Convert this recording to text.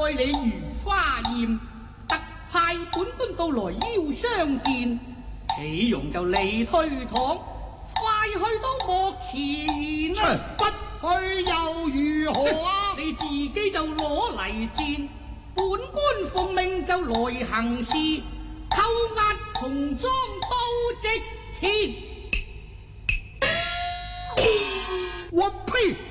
愛你如花艷，特派本官到來邀相見，豈容就離退堂，快去到幕前啊！ 不去又如何啊？ 你自己就攞嚟戰，本官奉命就來行事，扣押同贓到直前。 我呸！